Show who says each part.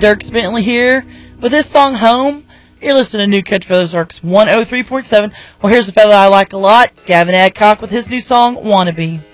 Speaker 1: Dierks Bentley here with his song Home. You're listening to New Country for Ozarks 103.7. Well, here's a fella I like a lot, Gavin Adcock with his new song Wannabe.